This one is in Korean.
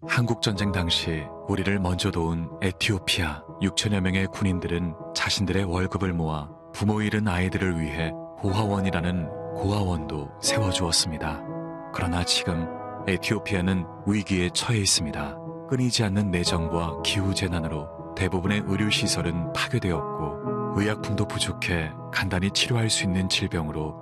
한국전쟁 당시 우리를 먼저 도운 에티오피아 6천여 명의 군인들은 자신들의 월급을 모아 부모 잃은 아이들을 위해 고아원이라는 고아원도 세워주었습니다. 그러나 지금 에티오피아는 위기에 처해 있습니다. 끊이지 않는 내전과 기후재난으로 대부분의 의료시설은 파괴되었고 의약품도 부족해 간단히 치료할 수 있는 질병으로